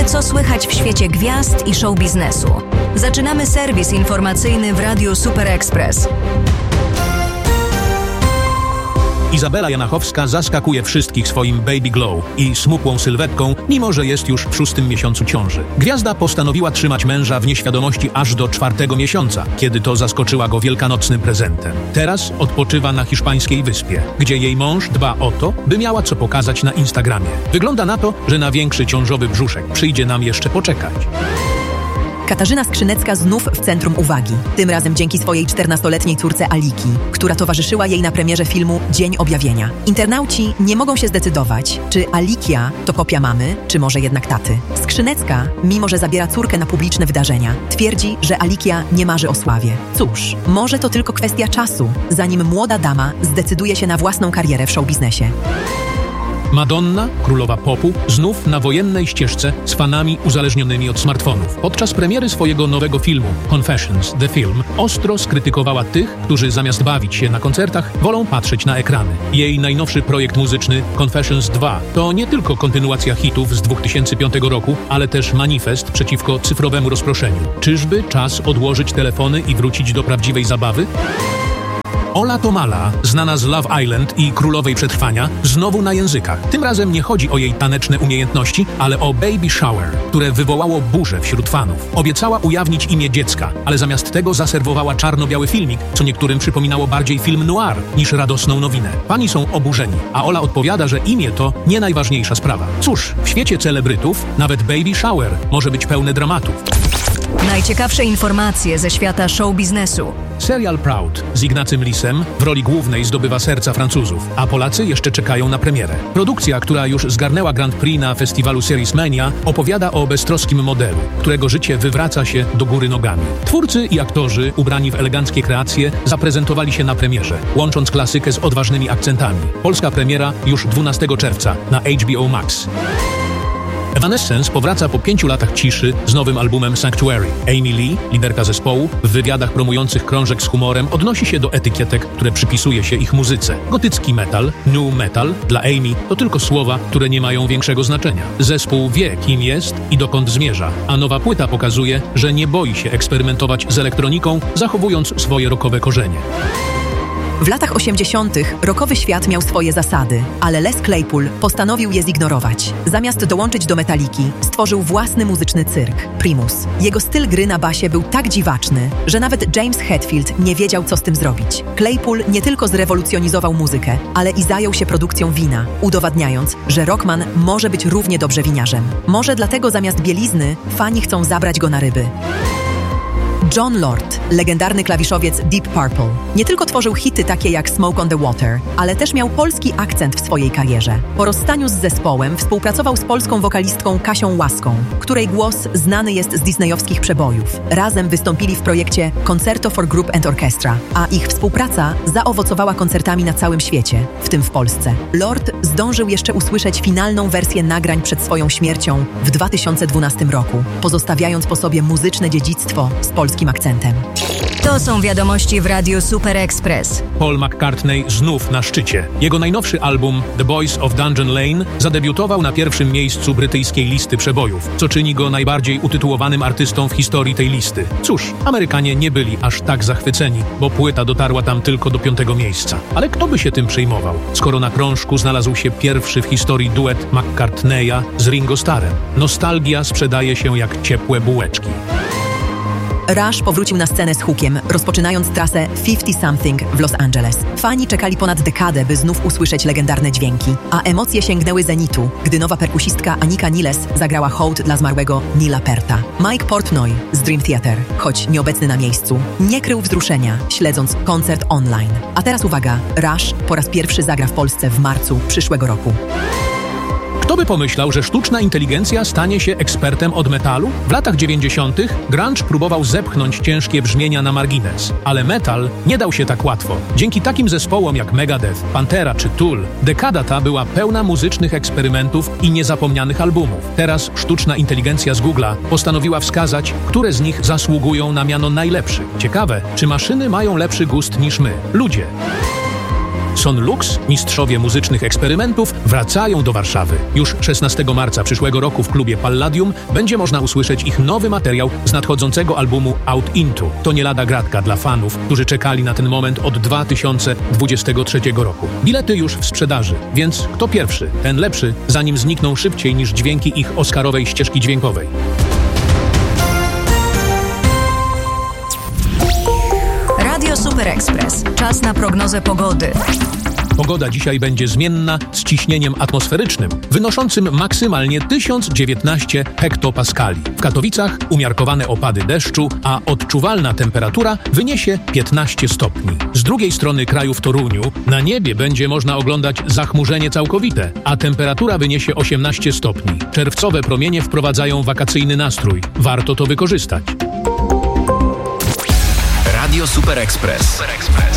Co słychać w świecie gwiazd i show biznesu? Zaczynamy serwis informacyjny w Radiu Super Express. Izabela Janachowska zaskakuje wszystkich swoim baby glow i smukłą sylwetką, mimo że jest już w 6. miesiącu ciąży. Gwiazda postanowiła trzymać męża w nieświadomości aż do 4. miesiąca, kiedy to zaskoczyła go wielkanocnym prezentem. Teraz odpoczywa na hiszpańskiej wyspie, gdzie jej mąż dba o to, by miała co pokazać na Instagramie. Wygląda na to, że na większy ciążowy brzuszek przyjdzie nam jeszcze poczekać. Katarzyna Skrzynecka znów w centrum uwagi. Tym razem dzięki swojej 14-letniej córce Aliki, która towarzyszyła jej na premierze filmu Dzień Objawienia. Internauci nie mogą się zdecydować, czy Alikia to kopia mamy, czy może jednak taty. Skrzynecka, mimo że zabiera córkę na publiczne wydarzenia, twierdzi, że Alikia nie marzy o sławie. Cóż, może to tylko kwestia czasu, zanim młoda dama zdecyduje się na własną karierę w showbiznesie. Madonna, królowa popu, znów na wojennej ścieżce z fanami uzależnionymi od smartfonów. Podczas premiery swojego nowego filmu Confessions, The Film, ostro skrytykowała tych, którzy zamiast bawić się na koncertach, wolą patrzeć na ekrany. Jej najnowszy projekt muzyczny Confessions 2 to nie tylko kontynuacja hitów z 2005 roku, ale też manifest przeciwko cyfrowemu rozproszeniu. Czyżby czas odłożyć telefony i wrócić do prawdziwej zabawy? Ola Tomala, znana z Love Island i Królowej Przetrwania, znowu na językach. Tym razem nie chodzi o jej taneczne umiejętności, ale o Baby Shower, które wywołało burzę wśród fanów. Obiecała ujawnić imię dziecka, ale zamiast tego zaserwowała czarno-biały filmik, co niektórym przypominało bardziej film noir niż radosną nowinę. Fani są oburzeni, a Ola odpowiada, że imię to nie najważniejsza sprawa. Cóż, w świecie celebrytów nawet Baby Shower może być pełne dramatów. Najciekawsze informacje ze świata show biznesu. Serial Proud z Ignacym Lisem w roli głównej zdobywa serca Francuzów, a Polacy jeszcze czekają na premierę. Produkcja, która już zgarnęła Grand Prix na festiwalu Series Mania, opowiada o beztroskim modelu, którego życie wywraca się do góry nogami. Twórcy i aktorzy, ubrani w eleganckie kreacje, zaprezentowali się na premierze, łącząc klasykę z odważnymi akcentami. Polska premiera już 12 czerwca na HBO Max. Evanescence powraca po 5 latach ciszy z nowym albumem Sanctuary. Amy Lee, liderka zespołu, w wywiadach promujących krążek z humorem odnosi się do etykietek, które przypisuje się ich muzyce. Gotycki metal, new metal dla Amy to tylko słowa, które nie mają większego znaczenia. Zespół wie, kim jest i dokąd zmierza, a nowa płyta pokazuje, że nie boi się eksperymentować z elektroniką, zachowując swoje rockowe korzenie. W latach 80. rockowy świat miał swoje zasady, ale Les Claypool postanowił je zignorować. Zamiast dołączyć do Metaliki, stworzył własny muzyczny cyrk, Primus. Jego styl gry na basie był tak dziwaczny, że nawet James Hetfield nie wiedział, co z tym zrobić. Claypool nie tylko zrewolucjonizował muzykę, ale i zajął się produkcją wina, udowadniając, że rockman może być równie dobrze winiarzem. Może dlatego zamiast bielizny fani chcą zabrać go na ryby. Jon Lord, legendarny klawiszowiec Deep Purple, nie tylko tworzył hity takie jak Smoke on the Water, ale też miał polski akcent w swojej karierze. Po rozstaniu z zespołem współpracował z polską wokalistką Kasią Łaską, której głos znany jest z disneyowskich przebojów. Razem wystąpili w projekcie Concerto for Group and Orchestra, a ich współpraca zaowocowała koncertami na całym świecie, w tym w Polsce. Lord zdążył jeszcze usłyszeć finalną wersję nagrań przed swoją śmiercią w 2012 roku, pozostawiając po sobie muzyczne dziedzictwo z polskim akcentem. To są wiadomości w Radiu Super Express. Paul McCartney znów na szczycie. Jego najnowszy album The Boys of Dungeon Lane zadebiutował na pierwszym miejscu brytyjskiej listy przebojów, co czyni go najbardziej utytułowanym artystą w historii tej listy. Cóż, Amerykanie nie byli aż tak zachwyceni, bo płyta dotarła tam tylko do 5. miejsca. Ale kto by się tym przejmował, skoro na krążku znalazł się pierwszy w historii duet McCartneya z Ringo Starrem. Nostalgia sprzedaje się jak ciepłe bułeczki. Rush powrócił na scenę z hookiem, rozpoczynając trasę 50-something w Los Angeles. Fani czekali ponad dekadę, by znów usłyszeć legendarne dźwięki, a emocje sięgnęły zenitu, gdy nowa perkusistka Anika Niles zagrała hołd dla zmarłego Nila Perta. Mike Portnoy z Dream Theater, choć nieobecny na miejscu, nie krył wzruszenia, śledząc koncert online. A teraz uwaga, Rush po raz pierwszy zagra w Polsce w marcu przyszłego roku. Kto by pomyślał, że sztuczna inteligencja stanie się ekspertem od metalu? W latach 90. grunge próbował zepchnąć ciężkie brzmienia na margines, ale metal nie dał się tak łatwo. Dzięki takim zespołom jak Megadeth, Pantera czy Tool, dekada ta była pełna muzycznych eksperymentów i niezapomnianych albumów. Teraz sztuczna inteligencja z Google'a postanowiła wskazać, które z nich zasługują na miano najlepszych. Ciekawe, czy maszyny mają lepszy gust niż my, ludzie. Son Lux, mistrzowie muzycznych eksperymentów, wracają do Warszawy. Już 16 marca przyszłego roku w klubie Palladium będzie można usłyszeć ich nowy materiał z nadchodzącego albumu Out Into. To nie lada gratka dla fanów, którzy czekali na ten moment od 2023 roku. Bilety już w sprzedaży, więc kto pierwszy, ten lepszy, zanim znikną szybciej niż dźwięki ich oscarowej ścieżki dźwiękowej. Radio Super Express. Czas na prognozę pogody. Pogoda dzisiaj będzie zmienna z ciśnieniem atmosferycznym wynoszącym maksymalnie 1019 hektopaskali. W Katowicach umiarkowane opady deszczu, a odczuwalna temperatura wyniesie 15 stopni. Z drugiej strony kraju w Toruniu na niebie będzie można oglądać zachmurzenie całkowite, a temperatura wyniesie 18 stopni. Czerwcowe promienie wprowadzają wakacyjny nastrój. Warto to wykorzystać. Radio Super Express.